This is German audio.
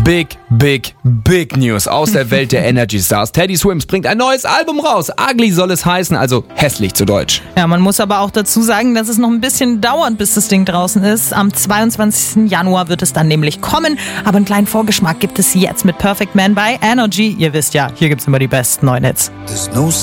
Big News aus der Welt der Energy Stars. Teddy Swims bringt ein neues Album raus. Ugly soll es heißen, also hässlich zu Deutsch. Ja, man muss aber auch dazu sagen, dass es noch ein bisschen dauert, bis das Ding draußen ist. Am 22. Januar wird es dann nämlich kommen. Aber einen kleinen Vorgeschmack gibt es jetzt mit Perfect Man bei Energy. Ihr wisst ja, hier gibt's immer die besten neuen Hits.